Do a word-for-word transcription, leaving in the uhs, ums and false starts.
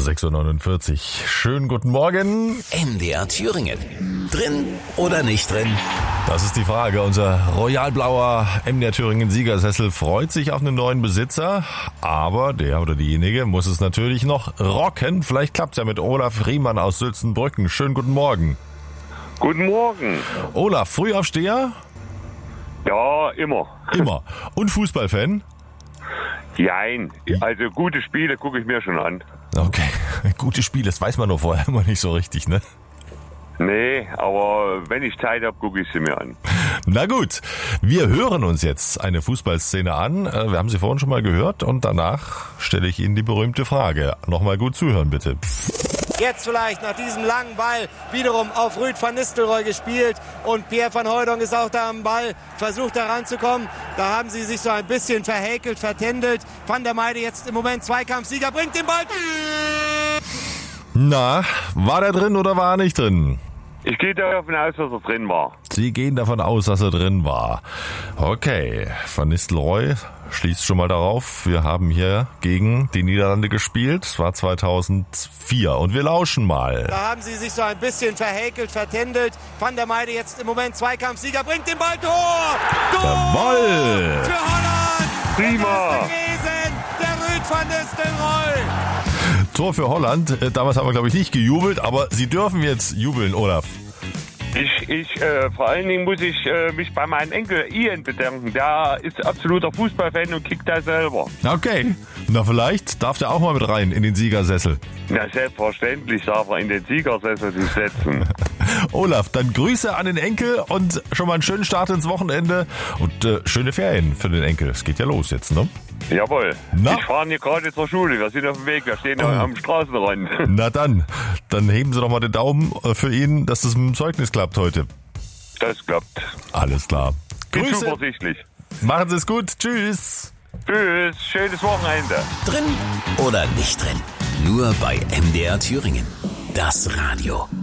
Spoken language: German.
sechs Uhr neunundvierzig. Schönen guten Morgen. M D R Thüringen. Drin oder nicht drin? Das ist die Frage. Unser royalblauer M D R Thüringen Siegersessel freut sich auf einen neuen Besitzer. Aber der oder diejenige muss es natürlich noch rocken. Vielleicht klappt's ja mit Olaf Riemann aus Sülzenbrücken. Schönen guten Morgen. Guten Morgen. Olaf, Frühaufsteher? Ja, immer. Immer. Und Fußballfan? Jein. Also gute Spiele gucke ich mir schon an. Okay, gute Spiele, das weiß man nur vorher immer nicht so richtig, ne? Nee, aber wenn ich Zeit habe, gucke ich sie mir an. Na gut, wir hören uns jetzt eine Fußballszene an. Wir haben sie vorhin schon mal gehört und danach stelle ich Ihnen die berühmte Frage. Nochmal gut zuhören, bitte. Jetzt vielleicht nach diesem langen Ball wiederum auf Ruud van Nistelrooy gespielt und Pierre van Hooijdonk ist auch da am Ball, versucht da ranzukommen. Da haben sie sich so ein bisschen verhäkelt, vertändelt. Van der Meide jetzt im Moment Zweikampfsieger, bringt den Ball. Na, war der drin oder war er nicht drin? Ich gehe davon aus, dass er drin war. Sie gehen davon aus, dass er drin war. Okay, Van Nistelrooy schließt schon mal darauf. Wir haben hier gegen die Niederlande gespielt. Es war zweitausendvier und wir lauschen mal. Da haben sie sich so ein bisschen verhäkelt, vertändelt. Van der Meide jetzt im Moment Zweikampfsieger, bringt den Ball, Tor! Tor! Jawohl! Für Holland! Prima! Das ist gewesen, der Ruud van Nistelrooy! Tor für Holland. Damals haben wir, glaube ich, nicht gejubelt, aber Sie dürfen jetzt jubeln, Olaf. Ich, ich, äh, vor allen Dingen muss ich äh, mich bei meinem Enkel Ian bedanken. Der ist absoluter Fußballfan und kickt da selber. Okay. Na, vielleicht darf der auch mal mit rein in den Siegersessel. Na, selbstverständlich darf er in den Siegersessel sich setzen. Olaf, dann Grüße an den Enkel und schon mal einen schönen Start ins Wochenende und äh, schöne Ferien für den Enkel. Es geht ja los jetzt, ne? Jawohl. Na? Ich fahre hier gerade zur Schule. Wir sind auf dem Weg. Wir stehen Oh. am Straßenrand. Na dann, dann heben Sie doch mal den Daumen für ihn, dass das mit dem Zeugnis klappt heute. Das klappt. Alles klar. Bin Grüße. zuversichtlich. Machen Sie es gut. Tschüss. Tschüss. Schönes Wochenende. Drin oder nicht drin? Nur bei M D R Thüringen. Das Radio.